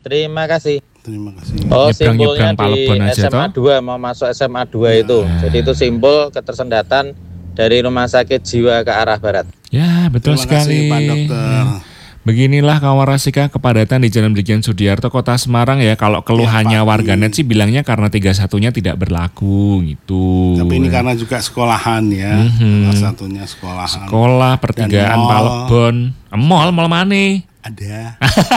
Terima kasih. Terima kasih. Oh, Nyebrang-nyebrang simpulnya di Palebon aja SMA 2 mau masuk SMA 2 itu. Jadi itu simbol ketersendatan dari rumah sakit jiwa ke arah barat. Ya, betul Terima sekali. kasih Pak Dokter. Beginilah kawan Rasika kepadatan di Jalan Brigjen Sudiarto Kota Semarang ya. Kalau keluhannya Pak. warganet sih bilangnya karena 31-nya tidak berlaku gitu. Tapi ini karena juga sekolahan ya. Salah satunya sekolahan. Sekolah pertigaan mall. Palebon. Mall mana? Ada.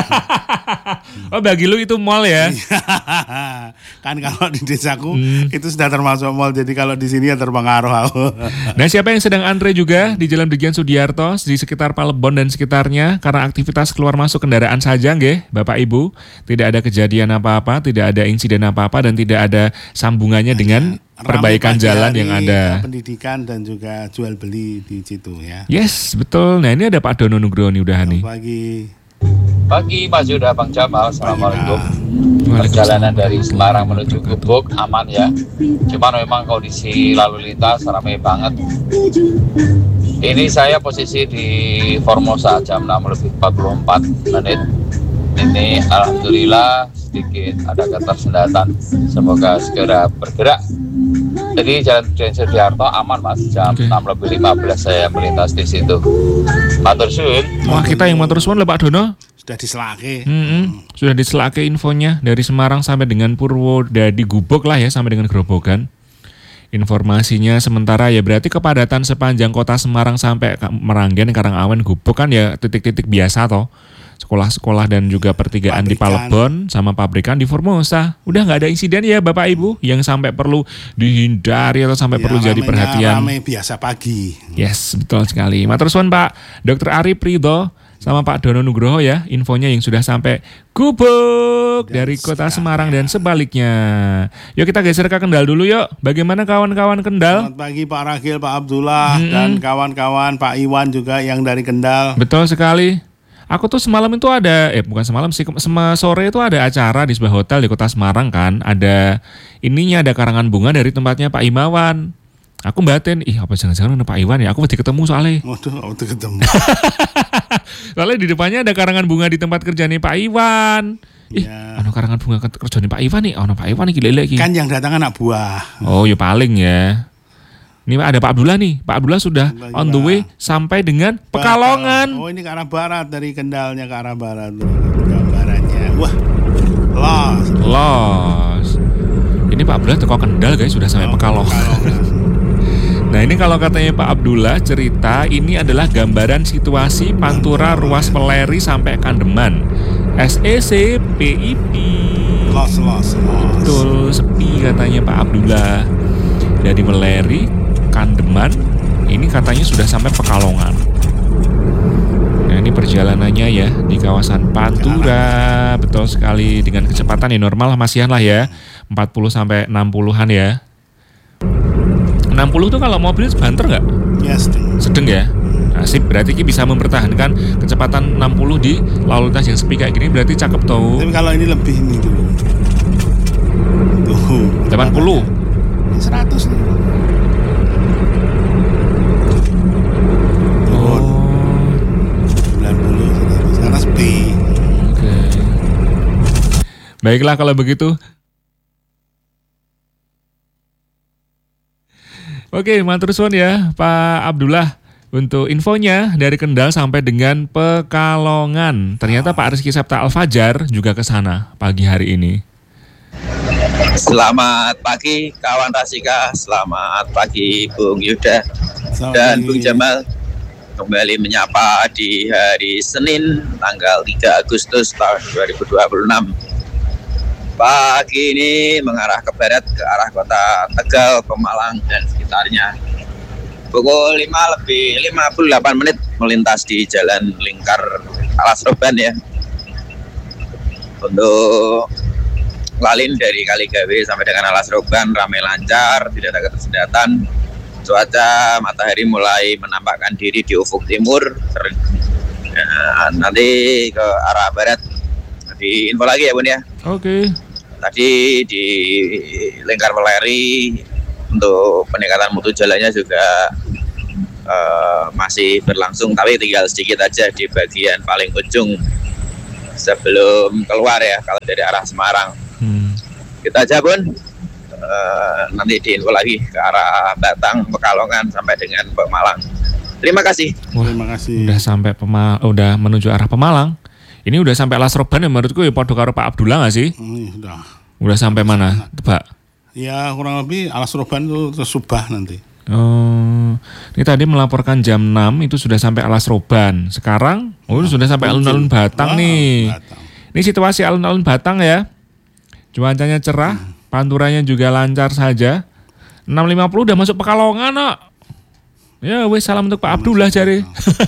Oh, bagi lu itu mall ya. Kan kalau di desaku itu sudah termasuk mall. Jadi kalau di sini ya terpengaruh aku. Nah, siapa yang sedang antre juga di Jalan Brigjen Sudiarto di sekitar Palebon dan sekitarnya karena aktivitas keluar masuk kendaraan saja nggih, Bapak Ibu. Tidak ada kejadian apa-apa, tidak ada insiden apa-apa dan tidak ada sambungannya dengan perbaikan jalan yang ada. Pendidikan dan juga jual beli di situ ya. Yes, betul. Nah, ini ada Pak Dono Nugroho nih udah nih. Pagi Mas Yuda, Bang Jamal, Assalamualaikum. Perjalanan dari Semarang menuju Gubuk aman ya. Cuman memang kondisi lalu lintas ramai banget. Ini saya posisi di Formosa jam 6:44. Ini alhamdulillah sedikit ada ketersendatan. Semoga segera bergerak. Jadi Jalan Brigjen Sudiarto aman Mas, jam 6:15 saya melintas di situ. Matur suwun. Wah, kita yang matur suwun lho Pak Dono. Sudah diselake. Sudah diselake infonya dari Semarang sampai dengan Purwodadi Gubuk lah ya, sampai dengan Grobogan. Informasinya sementara ya berarti kepadatan sepanjang kota Semarang sampai Meranggen, Karangawen, Gubuk kan ya titik-titik biasa toh. Sekolah-sekolah dan juga pertigaan di Palebon sama pabrikan di Formosa. Udah nggak ada insiden ya Bapak Ibu yang sampai perlu dihindari atau sampai perlu jadi perhatian. Ramai biasa pagi. Yes, betul sekali. Matur suwun Pak Dr. Arif Ridho sama Pak Dono Nugroho ya, infonya yang sudah sampai Gubuk dari kota Semarang dan sebaliknya. Yuk kita geser ke Kendal dulu yuk. Bagaimana kawan-kawan Kendal? Selamat pagi Pak Ragil, Pak Abdullah dan kawan-kawan Pak Iwan juga yang dari Kendal. Betul sekali. Aku tuh semalam itu ada, bukan semalam sih, sore itu ada acara di sebuah hotel di kota Semarang kan. Ada ada karangan bunga dari tempatnya Pak Imawan. Aku batin, apa jangan-jangan ada Pak Iwan ya? Aku mesti ketemu soalnya. Waduh, aku ketemu. Soalnya di depannya ada karangan bunga di tempat kerjanya Pak Iwan. Ada karangan bunga kerjanya Pak Iwan nih. Pak Iwan nih gila lagi. Kan yang datang anak buah. Oh ya paling ya. Ini ada Pak Abdullah nih. Pak Abdullah sudah on the way sampai dengan Pekalongan. Oh ini ke arah barat, dari Kendalnya ke arah barat. Gambarannya. Wah, los. Ini Pak Abdullah teko Kendal guys, sudah sampai Pekalongan. Nah ini kalau katanya Pak Abdullah cerita, ini adalah gambaran situasi Pantura Ruas Peleri sampai Kandeman. SEC PIP. Los. Betul, sepi katanya Pak Abdullah. Dari Meleri, Kandeman, ini katanya sudah sampai Pekalongan. Nah ini perjalanannya ya di kawasan Pantura, betul sekali, dengan kecepatan yang normal masihan lah ya, 40 sampai 60-an ya. 60 tuh kalau mobil banter nggak? Ya sedeng ya. Nah, sip, berarti kita bisa mempertahankan kecepatan 60 di lalu lintas yang sepi kayak gini, berarti cakep tuh. Tapi kalau ini lebih ini tuh. 80. 100 nih. Oh. 90 karena sepi. Oke. Baiklah kalau begitu. Oke, matur suwun ya Pak Abdullah untuk infonya dari Kendal sampai dengan Pekalongan. Ternyata Pak Rizky Sabta Al-Fajar juga ke sana pagi hari ini. Selamat pagi kawan Rasika, selamat pagi Bung Yuda dan Bung Jamal. Kembali menyapa di hari Senin tanggal 3 Agustus tahun 2026. Pagi ini mengarah ke barat ke arah kota Tegal, Pemalang dan sekitarnya. Pukul 5:58 melintas di Jalan Lingkar Alas Roban ya. Untuk lalin dari Kaligawe sampai dengan Alas Roban ramai lancar, tidak ada ketersendatan. Cuaca matahari mulai menampakkan diri di ufuk timur. Nanti ke arah barat. Di info lagi ya Bun ya. Oke. Tadi di Lingkar Peleri untuk peningkatan mutu jalannya juga masih berlangsung, tapi tinggal sedikit aja di bagian paling ujung sebelum keluar ya kalau dari arah Semarang. Kita aja Bun, nanti diinfo lagi ke arah Batang, Pekalongan sampai dengan Pemalang. Terima kasih. Terima kasih. Udah sampai udah menuju arah Pemalang. Ini udah sampai Alas Roban ya menurutku ya podo karo Pak Abdullah nggak sih? Udah sampai mana, Pak? Ya kurang lebih Alas Roban itu terus Subah nanti. Oh, ini tadi melaporkan jam 6 itu sudah sampai Alas Roban. Sekarang sudah sampai alun-alun Batang nih. Batang. Ini situasi alun-alun Batang ya. Cuacanya cerah, panturanya juga lancar saja. 6.50 udah masuk Pekalongan, no. Ya wes, salam untuk Pak Abdullah cari.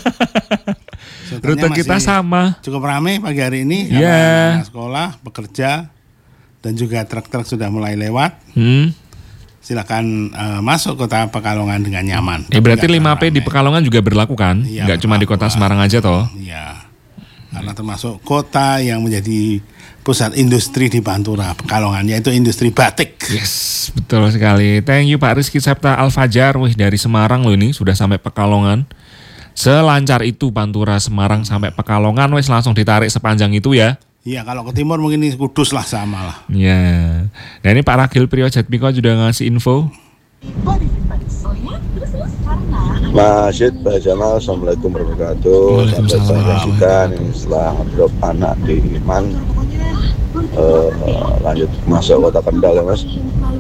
Rute kita sama. Cukup ramai pagi hari ini. Karena sekolah, bekerja, dan juga truk-truk sudah mulai lewat. Silakan masuk kota Pekalongan dengan nyaman. Berarti 5P di Pekalongan juga berlaku kan? Nggak cuma di kota Semarang aja toh? Iya. Karena termasuk kota yang menjadi pusat industri di Pantura, Pekalongan, yaitu industri batik. Yes, betul sekali. Thank you Pak Rizky Septa Al-Fajar. Wih, dari Semarang loh ini sudah sampai Pekalongan. Selancar itu Pantura Semarang sampai Pekalongan, wis langsung ditarik sepanjang itu ya. Iya, kalau ke timur mungkin di Kudus lah sama lah. Iya. Nah ini Pak Ragil Priyo Jatmiko juga ngasih info. Mas Yud, Pak Jamal, Assalamualaikum warahmatullahi wabarakatuh. Sampai saya saksikan ini setelah drop anak di Man, lanjut masuk kota Kendal ya Mas.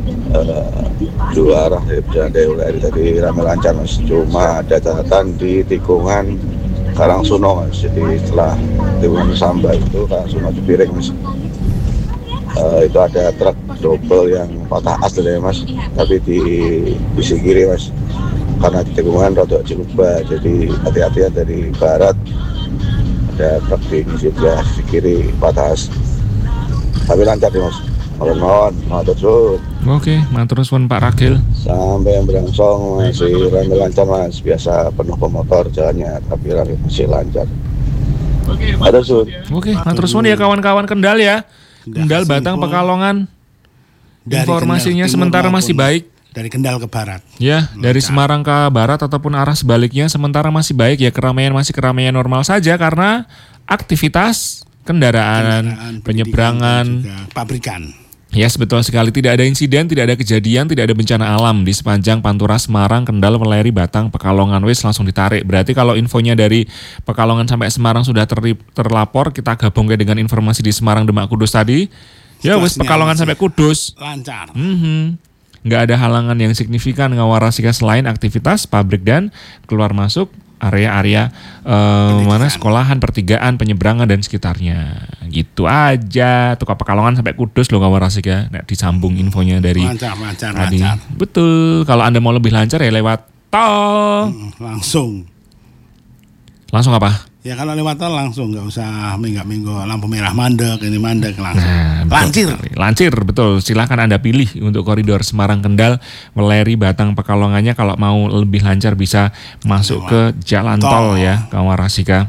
Dua arah jalan dari tadi ramai lancar Mas. Cuma ada catatan di tikungan Karangsuno Mas. Jadi setelah tikungan Samba itu Karangsuno Cipiring Mas. Itu ada truk double yang patah as ya Mas. Tapi di sisi kiri Mas. Karena di tikungan rodok Ciluba, jadi hati-hati ya dari barat ada truk di sebelah sisi kiri patah as. Tapi lancar nih Mas. Mohon matur suwun. Oke, matur suwun Pak Ragil. Sampai yang Berangsong masih ramai lancar Mas. Biasa penuh pemotor jalannya, tapi masih lancar. Matur suwun. Oke, matur suwun ya kawan-kawan Kendal ya. Kendal, Batang, Pekalongan. Informasinya sementara masih baik. Dari Kendal ke barat. Ya, dari Semarang ke barat ataupun arah sebaliknya sementara masih baik ya, keramaian masih keramaian normal saja karena aktivitas kendaraan penyeberangan, pabrikan. Yes, betul sekali. Tidak ada insiden, tidak ada kejadian, tidak ada bencana alam di sepanjang Pantura, Semarang, Kendal, Weleri, Batang, Pekalongan. Wis langsung ditarik. Berarti kalau infonya dari Pekalongan sampai Semarang sudah terlapor, kita gabungkan dengan informasi di Semarang, Demak, Kudus tadi. Ya wis Pekalongan sampai Kudus. Lancar. Nggak ada halangan yang signifikan ngawarasika selain aktivitas pabrik dan keluar masuk area-area mana sekolahan, pertigaan, penyeberangan dan sekitarnya. Gitu aja. Tuh Pekalongan sampai Kudus loh ngawarasika. Nah, disambung infonya dari tadi. Lancar. Betul. Kalau Anda mau lebih lancar ya lewat tol. Langsung apa? Ya kalau lewat tol langsung, nggak usah minggu-minggu lampu merah mandek, ini mandek langsung. Nah, lancir, betul. Silakan Anda pilih untuk koridor Semarang Kendal, Weleri, Batang, Pekalongannya. Kalau mau lebih lancar bisa masuk ke jalan tol ya, Kawarasika.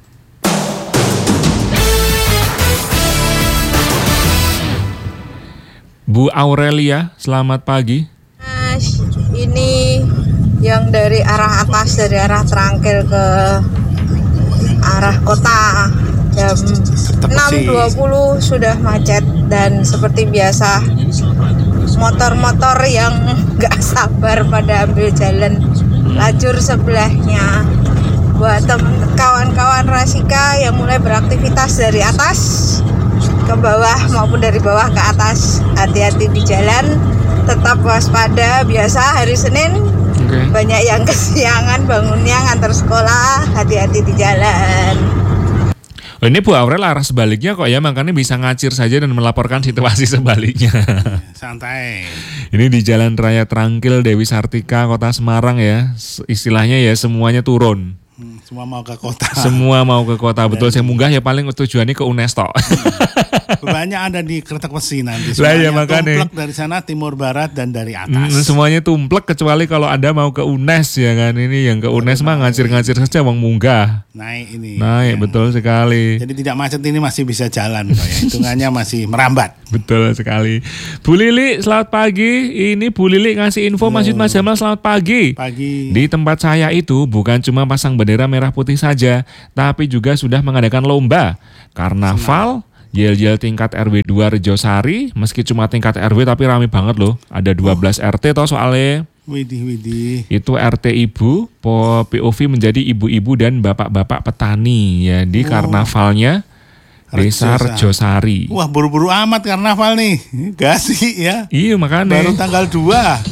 Bu Aurelia, selamat pagi. Mas, ini yang dari arah atas, dari arah Trangkil ke arah kota jam 6.20 sudah macet dan seperti biasa motor-motor yang gak sabar pada ambil jalan lajur sebelahnya. Buat kawan-kawan Rasika yang mulai beraktivitas dari atas ke bawah maupun dari bawah ke atas, hati-hati di jalan, tetap waspada. Biasa hari Senin banyak yang kesiangan bangunnya ngantar sekolah, hati-hati di jalan. Oh, ini Bu Aurel arah sebaliknya kok ya, makanya bisa ngacir saja dan melaporkan situasi sebaliknya. Santai. Ini di Jalan Raya Trangkil Dewi Sartika, Kota Semarang ya. Istilahnya ya semuanya turun. Semua mau ke kota. Semua mau ke kota, betul. Saya munggah ya paling tujuannya ke Unesto. hanya ada di Kretek Besi nanti. Lah ya Semuanya makanya. tumplek dari sana, timur, barat, dan dari atas. Semuanya tumplek kecuali kalau Anda mau ke UNES ya kan. Ini yang ke UNES mah ngacir-ngacir saja wong munggah. Naik ini. Naik, betul sekali. Jadi tidak macet ini masih bisa jalan kok ya. Hitungannya masih merambat. Betul sekali. Bu Lili, selamat pagi. Ini Bu Lili ngasih info Masjid Mas Jamal, selamat pagi. Pagi. Di tempat saya itu bukan cuma pasang bendera merah putih saja, tapi juga sudah mengadakan lomba. Karnaval, yel-yel tingkat RW 2 Rejosari, meski cuma tingkat RW tapi rame banget loh. Ada 12 RT toh soalnya. Widih. Itu RT ibu, POV menjadi ibu-ibu dan bapak-bapak petani ya di karnavalnya Desa Rejosari. Wah, buru-buru amat karnaval nih. Gasik ya. Iya makanya. Baru tanggal 2.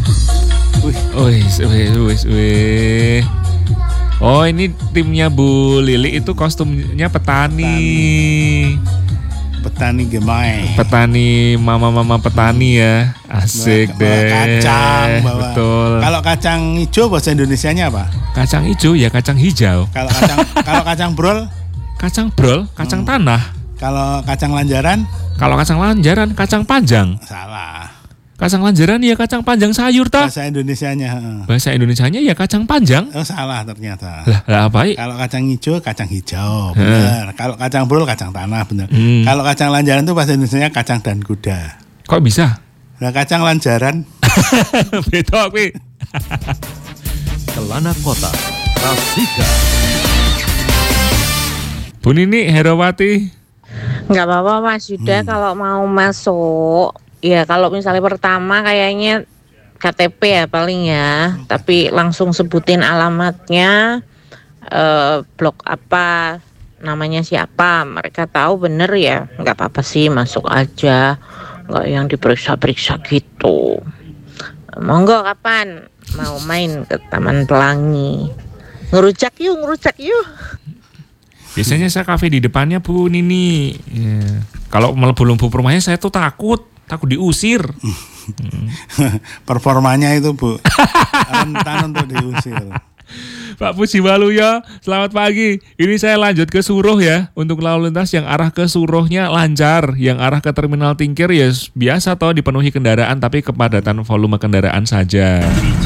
Wih. Oh, ini timnya Bu Lili itu kostumnya petani. Petani gemai. Petani mama-mama petani ya. Asik bawa deh. Kacang, Betul. Kalau kacang hijau bahasa Indonesianya apa? Kacang hijau ya kacang hijau. Kalau kacang brol? Kacang brol, kacang tanah. Kalau kacang lanjaran? Kalau kacang lanjaran, kacang panjang. Salah. Kacang lanjaran ya kacang panjang sayur toh. Bahasa Indonesianya. Bahasa Indonesianya ya kacang panjang. Oh, salah ternyata. Lah apa? Kalau kacang hijau, benar. Kalau kacang brol kacang tanah, benar. Kalau kacang lanjaran itu bahasa Indonesianya kacang dan kuda. Kok bisa? Nah, kacang lanjaran. Beda kuwi. Kelana Kota, Rasika. Bu Nini Herawati. Nggak apa-apa Mas Yuda kalau mau masuk. Ya kalau misalnya pertama kayaknya KTP ya paling ya. Tapi langsung sebutin alamatnya, blok apa, namanya siapa. Mereka tahu bener ya. Nggak apa-apa sih masuk aja. Nggak yang diperiksa-periksa gitu. Monggo kapan mau main ke Taman Pelangi? Ngerujak yuk. Biasanya saya kafe di depannya Bu Nini. Ya. Kalau melebu-lebu rumahnya saya tuh takut diusir. Performanya itu Bu rentan untuk diusir. Pak Puji Waluyo, selamat pagi. Ini saya lanjut ke Suruh ya. Untuk lalu lintas yang arah ke Suruhnya lancar, yang arah ke Terminal Tingkir ya biasa toh dipenuhi kendaraan tapi kepadatan volume kendaraan saja.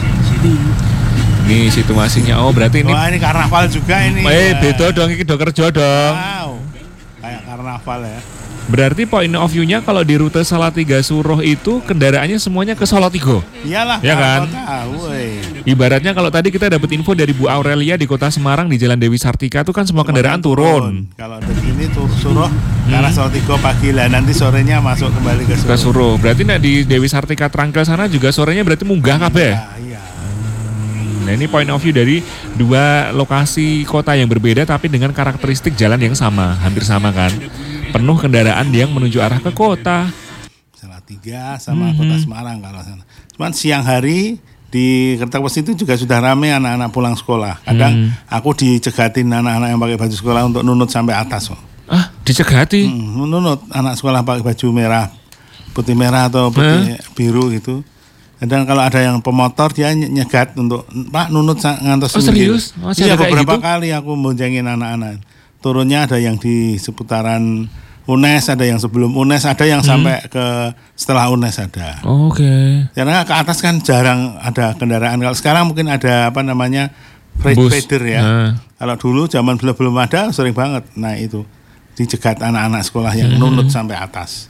Ini situasinya. Oh berarti ini. Wah, ini karnaval juga ini. Beda dong, ini do kerja dong. Wow. Kayak karnaval ya. Berarti point of view-nya kalau di rute Salatiga Suruh itu kendaraannya semuanya ke Salatiga. Iyalah, ya kan? Ibaratnya kalau tadi kita dapat info dari Bu Aurelia di Kota Semarang di Jalan Dewi Sartika itu kan semua kendaraan turun. Kalau dari sini Suruh ke arah Salatiga pagi lah, nanti sorenya masuk kembali ke Suruh. Ke Suruh. Berarti di Dewi Sartika Trangkel sana juga sorenya berarti munggah kabeh. Iya. Nah ini point of view dari dua lokasi kota yang berbeda tapi dengan karakteristik jalan yang sama, hampir sama kan. Penuh kendaraan yang menuju arah ke kota. Salatiga sama Kota Semarang kalau sana. Cuman siang hari di Kretek Besi itu juga sudah ramai anak-anak pulang sekolah. Kadang aku dicegatin anak-anak yang pakai baju sekolah untuk nunut sampai atas kok. Ah, dicegati? Nunut anak sekolah pakai baju merah, putih merah atau putih biru gitu. Dan kalau ada yang pemotor dia nyegat untuk Pak nunut ngantos. Oh serius? Iya beberapa kali aku bonjengin anak-anak. Turunnya ada yang di seputaran UNES, ada yang sebelum UNES, ada yang sampai ke setelah UNES ada. Oke. Karena ke atas kan jarang ada kendaraan. Kalau sekarang mungkin ada apa namanya freight feeder ya. Kalau dulu zaman belum ada sering banget. Nah itu dicegat anak-anak sekolah yang nunut sampai atas.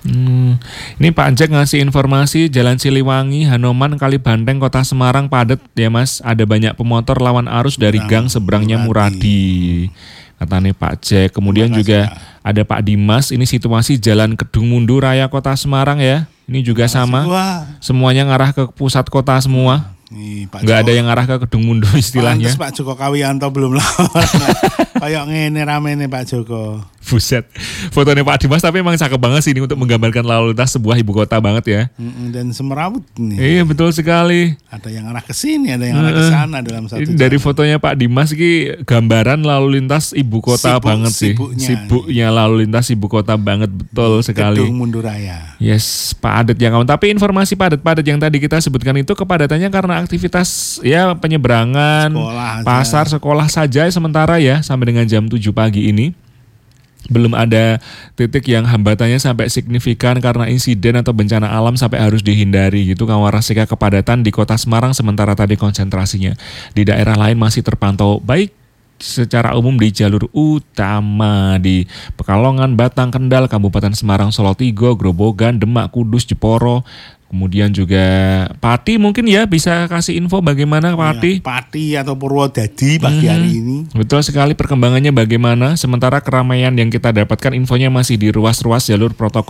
Ini Pak Jack ngasih informasi Jalan Siliwangi, Hanoman, Kalibanteng, Kota Semarang padat ya Mas. Ada banyak pemotor lawan arus dari gang seberangnya Muradi. Katanya Pak Jack. Kemudian juga ada Pak Dimas. Ini situasi Jalan Kedung Mundu Raya Kota Semarang ya. Ini juga sama. Semuanya ngarah ke pusat kota semua. Nggak ada yang ngarah ke Kedung Mundu istilahnya. Pak Joko Kawiyanto belum lawan. Kayak ngene rame nih Pak Joko. Buset, fotonya Pak Dimas tapi emang cakep banget sih ini untuk menggambarkan lalu lintas sebuah ibu kota banget ya. Dan semerawut nih. Iya betul sekali. Ada yang arah ke sini, ada yang arah ke sana dalam satu. Ini dari fotonya Pak Dimas ini gambaran lalu lintas ibu kota banget sih. Sibuknya lalu lintas ibu kota banget betul sekali. Kedung Mundu Raya. Yes, padat ya kawan. Tapi informasi padat-padat yang tadi kita sebutkan itu kepadatannya karena aktivitas ya penyeberangan, pasar, sekolah saja sementara ya sampai dengan jam 7 pagi ini. belum ada titik yang hambatannya sampai signifikan karena insiden atau bencana alam sampai harus dihindari gitu. Kawarasika kepadatan di Kota Semarang sementara tadi konsentrasinya di daerah lain masih terpantau baik secara umum di jalur utama di Pekalongan, Batang, Kendal, Kabupaten Semarang, Solotigo, Grobogan, Demak, Kudus, Jeporo. Kemudian juga Pati mungkin ya bisa kasih info bagaimana Pati? Ya, Pati atau Purwodadi pagi hari ini. Betul sekali perkembangannya bagaimana. Sementara keramaian yang kita dapatkan infonya masih di ruas-ruas jalur protokol